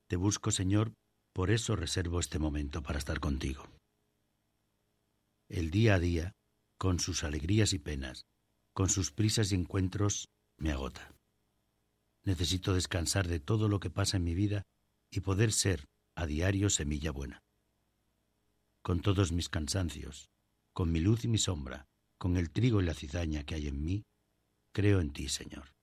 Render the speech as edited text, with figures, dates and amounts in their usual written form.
Te busco, Señor, por eso reservo este momento para estar contigo. El día a día, con sus alegrías y penas, con sus prisas y encuentros, me agota. Necesito descansar de todo lo que pasa en mi vida y poder ser, a diario, semilla buena. Con todos mis cansancios, con mi luz y mi sombra, con el trigo y la cizaña que hay en mí, creo en ti, Señor.